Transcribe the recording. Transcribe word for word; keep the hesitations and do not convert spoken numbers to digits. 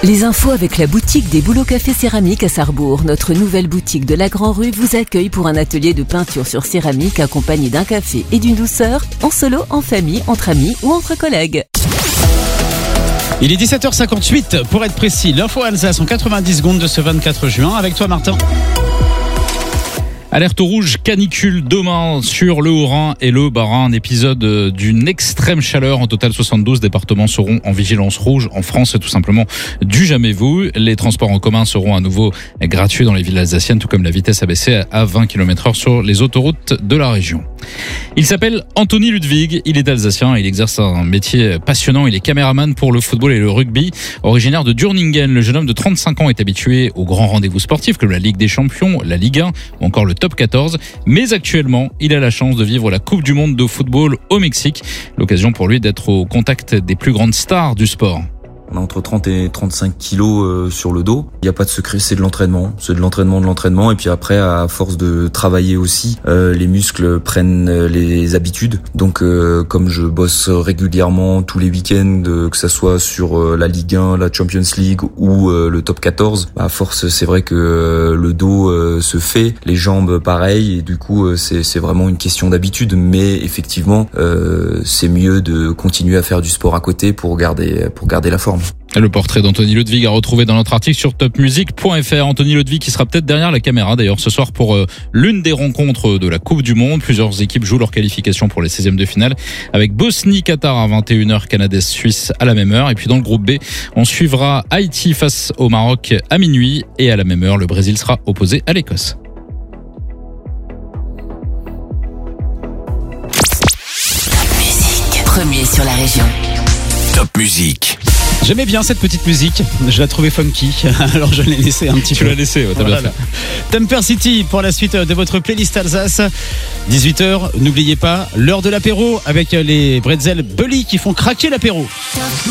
Les infos avec la boutique des Bouleaux Café Céramique à Sarrebourg. Notre nouvelle boutique de la Grand Rue vous accueille pour un atelier de peinture sur céramique accompagné d'un café et d'une douceur, en solo, en famille, entre amis ou entre collègues. Il est dix-sept heures cinquante-huit pour être précis. L'info Alsace en quatre-vingt-dix secondes de ce vingt-quatre juin. Avec toi Martin. Alerte rouge canicule demain sur le Haut-Rhin et le Bas-Rhin. Un épisode d'une extrême chaleur. En total, soixante-douze départements seront en vigilance rouge. En France, c'est tout simplement du jamais vu. Les transports en commun seront à nouveau gratuits dans les villes alsaciennes, tout comme la vitesse abaissée à vingt kilomètres heure sur les autoroutes de la région. Il s'appelle Anthony Ludwig. Il est alsacien. Il exerce un métier passionnant. Il est caméraman pour le football et le rugby. Originaire de Durningen, le jeune homme de trente-cinq ans est habitué aux grands rendez-vous sportifs comme la Ligue des Champions, la Ligue un ou encore le Top quatorze, mais actuellement, il a la chance de vivre la Coupe du Monde de football au Mexique. L'occasion pour lui d'être au contact des plus grandes stars du sport. On a entre trente et trente-cinq kilos euh, sur le dos. Il n'y a pas de secret, c'est de l'entraînement. C'est de l'entraînement, de l'entraînement. Et puis après, à force de travailler aussi, euh, les muscles prennent euh, les habitudes. Donc, euh, comme je bosse régulièrement tous les week-ends, euh, que ça soit sur euh, la Ligue un, la Champions League ou euh, le Top quatorze, bah, à force, c'est vrai que euh, le dos euh, se fait, les jambes pareil. Et du coup, euh, c'est, c'est vraiment une question d'habitude. Mais effectivement, euh, c'est mieux de continuer à faire du sport à côté pour garder, pour garder la forme. Le portrait d'Anthony Ludwig à retrouver dans notre article sur top music point f r. Anthony Ludwig qui sera peut-être derrière la caméra d'ailleurs ce soir pour euh, l'une des rencontres de la Coupe du Monde. Plusieurs équipes jouent leur qualification pour les seizièmes de finale avec Bosnie-Qatar à vingt et une heures, Canada-Suisse à la même heure. Et puis dans le groupe B, on suivra Haïti face au Maroc à minuit et à la même heure, le Brésil sera opposé à l'Écosse. Top Music, premier sur la région. Top Music. J'aimais bien cette petite musique, je la trouvais funky, alors je l'ai laissé un petit tu peu. Tu l'as laissé, ouais, t'as voilà. bien fait. Temper City pour la suite de votre playlist Alsace. dix-huit heures, n'oubliez pas, l'heure de l'apéro avec les bretzels Bully qui font craquer l'apéro. Top